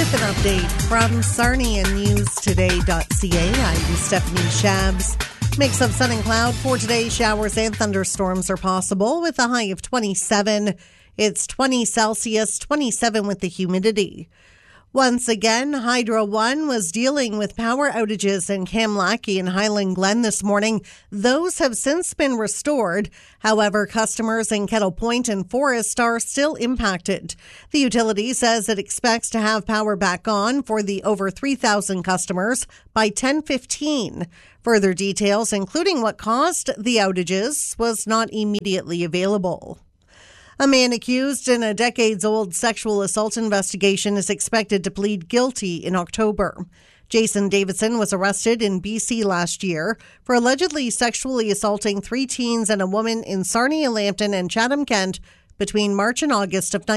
With an update from sarniannewstoday.ca, I'm Stephanie Shabs. Mix of sun and cloud for today. Showers and thunderstorms are possible with a high of 27. It's 20 Celsius, 27 with the humidity. Once again, Hydro One was dealing with power outages in Kamlaki and Highland Glen this morning. Those have since been restored. However, customers in Kettle Point and Forest are still impacted. The utility says it expects to have power back on for the over 3,000 customers by 10:15. Further details, including what caused the outages, was not immediately available. A man accused in a decades-old sexual assault investigation is expected to plead guilty in October. Jason Davidson was arrested in BC last year for allegedly sexually assaulting 3 teens and a woman in Sarnia, Lambton, and Chatham, Kent between March and August of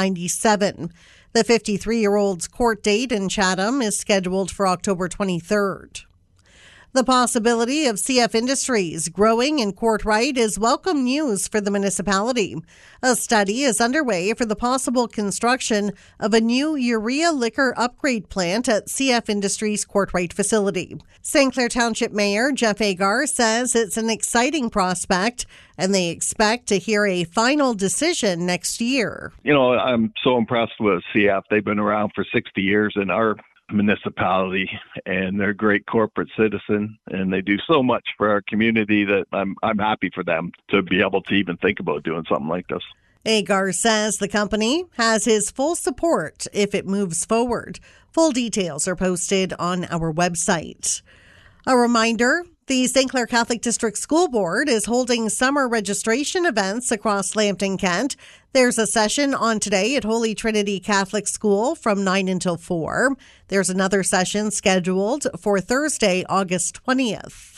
1997. The 53-year-old's court date in Chatham is scheduled for October 23rd. The possibility of CF Industries growing in Courtright is welcome news for the municipality. A study is underway for the possible construction of a new urea liquor upgrade plant at CF Industries' Courtright facility. St. Clair Township Mayor Jeff Agar says it's an exciting prospect and they expect to hear a final decision next year. I'm so impressed with CF. They've been around for 60 years in our municipality, and they're a great corporate citizen, and they do so much for our community that I'm happy for them to be able to even think about doing something like this. Agar says the company has his full support if it moves forward. Full details are posted on our website. A reminder, the St. Clair Catholic District School Board is holding summer registration events across Lambton, Kent. There's a session on today at Holy Trinity Catholic School from 9 until 4. There's another session scheduled for Thursday, August 20th.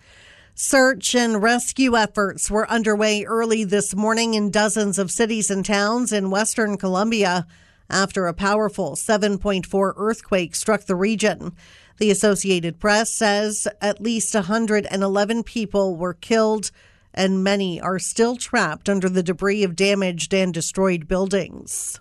Search and rescue efforts were underway early this morning in dozens of cities and towns in Western Colombia after a powerful 7.4 earthquake struck the region. The Associated Press says at least 111 people were killed and many are still trapped under the debris of damaged and destroyed buildings.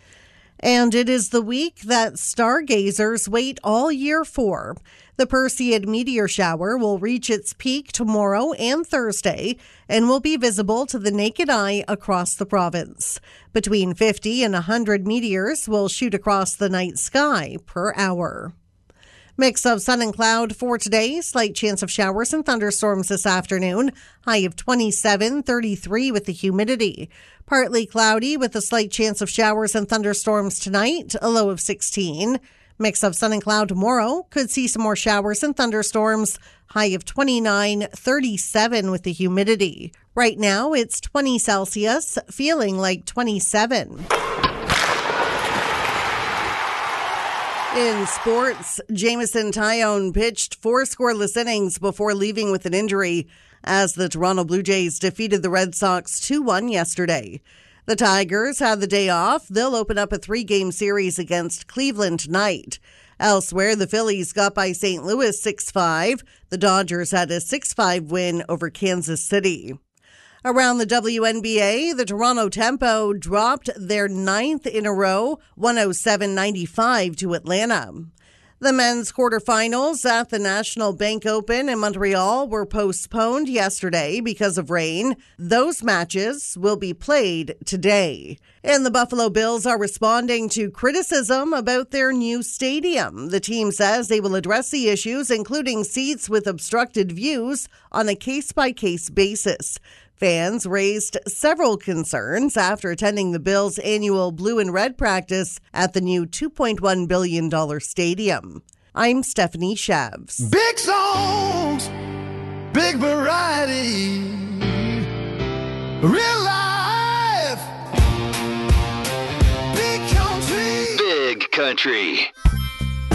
And it is the week that stargazers wait all year for. The Perseid meteor shower will reach its peak tomorrow and Thursday and will be visible to the naked eye across the province. Between 50 and 100 meteors will shoot across the night sky per hour. Mix of sun and cloud for today. Slight chance of showers and thunderstorms this afternoon. High of 27, 33 with the humidity. Partly cloudy with a slight chance of showers and thunderstorms tonight. A low of 16. Mix of sun and cloud tomorrow. Could see some more showers and thunderstorms. High of 29, 37 with the humidity. Right now it's 20 Celsius, feeling like 27. In sports, Jameson Taillon pitched 4 scoreless innings before leaving with an injury as the Toronto Blue Jays defeated the Red Sox 2-1 yesterday. The Tigers had the day off. They'll open up a 3-game series against Cleveland tonight. Elsewhere, the Phillies got by St. Louis 6-5. The Dodgers had a 6-5 win over Kansas City. Around the WNBA, the Toronto Tempo dropped their 9th in a row, 107-95 to Atlanta. The men's quarterfinals at the National Bank Open in Montreal were postponed yesterday because of rain. Those matches will be played today. And the Buffalo Bills are responding to criticism about their new stadium. The team says they will address the issues, including seats with obstructed views, on a case-by-case basis. Fans raised several concerns after attending the Bills' annual blue and red practice at the new $2.1 billion stadium. I'm Stephanie Shabs. Big songs, big variety, real life, big country. Big country.